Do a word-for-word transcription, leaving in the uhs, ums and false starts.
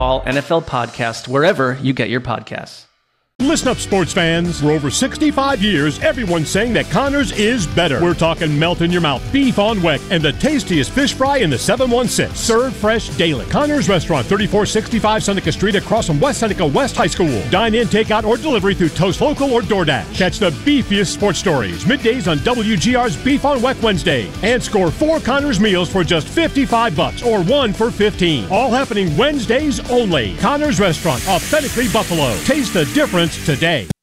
All N F L Podcast, wherever you get your podcasts. Listen up, sports fans. For over sixty-five years, everyone's saying that Connors is better. We're talking melt-in-your-mouth beef on weck and the tastiest fish fry in the seven one six. Served fresh daily. Connors Restaurant, thirty-four sixty-five Seneca Street across from West Seneca West High School. Dine in, take out, or delivery through Toast Local or DoorDash. Catch the beefiest sports stories middays on W G R's Beef on Weck Wednesday. And score four Connors meals for just fifty-five bucks or one for fifteen. All happening Wednesdays only. Connors Restaurant, authentically Buffalo. Taste the difference today.